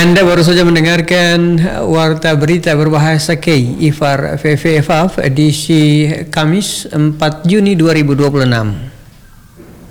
Anda baru saja mendengarkan Warta Berita Berbahasa K, IFAR VVFAF, edisi Kamis 4 Juni 2026.